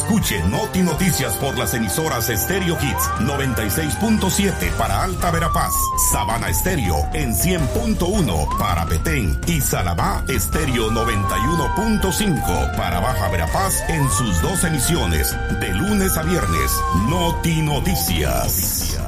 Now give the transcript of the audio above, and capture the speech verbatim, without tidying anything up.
Escuche Noti Noticias por las emisoras Stereo Hits noventa y seis punto siete para Alta Verapaz, Sabana Estéreo en cien punto uno para Petén y Salabá Estéreo noventa y uno punto cinco para Baja Verapaz en sus dos emisiones de lunes a viernes. Noti Noticias.